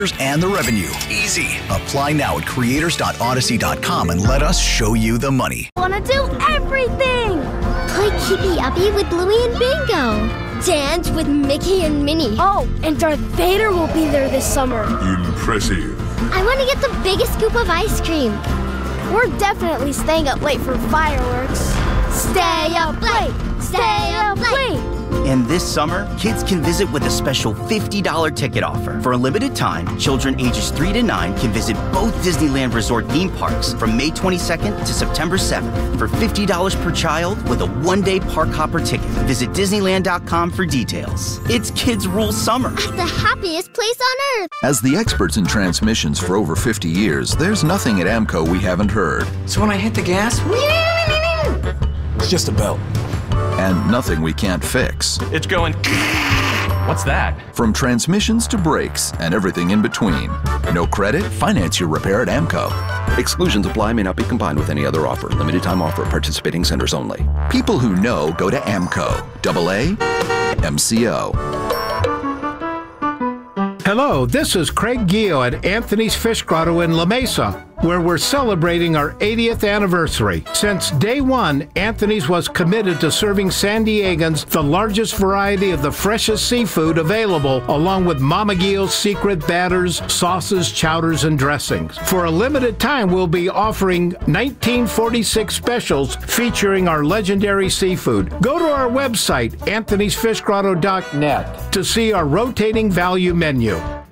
and the revenue. Easy. Apply now at creators.odyssey.com and let us show you the money. Wanna do everything! Play Keepy Uppy with Bluey and Bingo. Dance with Mickey and Minnie. Oh, and Darth Vader will be there this summer. Impressive. I want to get the biggest scoop of ice cream. We're definitely staying up late for fireworks. Stay up late! Stay up late! And this summer, kids can visit with a special $50 ticket offer. For a limited time, children ages 3 to 9 can visit both Disneyland Resort theme parks from May 22nd to September 7th for $50 per child with a one-day park hopper ticket. Visit Disneyland.com for details. It's Kids Rule Summer. At the happiest place on earth. As the experts in transmissions for over 50 years, there's nothing at AMCO we haven't heard. So when I hit the gas, it's just a belt. And nothing we can't fix. It's going... What's that? From transmissions to brakes and everything in between. No credit? Finance your repair at AMCO. Exclusions apply, may not be combined with any other offer. Limited time offer at participating centers only. People who know go to AMCO. AA MCO. Hello, this is Craig Gio at Anthony's Fish Grotto in La Mesa, where we're celebrating our 80th anniversary. Since day one, Anthony's was committed to serving San Diegans the largest variety of the freshest seafood available, along with Mama Gio's secret batters, sauces, chowders, and dressings. For a limited time, we'll be offering 1946 specials featuring our legendary seafood. Go to our website, anthonysfishgrotto.net, to see our rotating value menu.